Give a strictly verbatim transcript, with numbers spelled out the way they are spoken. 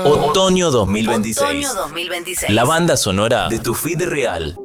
Otoño dos mil veintiséis. Otoño dos mil veintiséis. La banda sonora de tu feed real.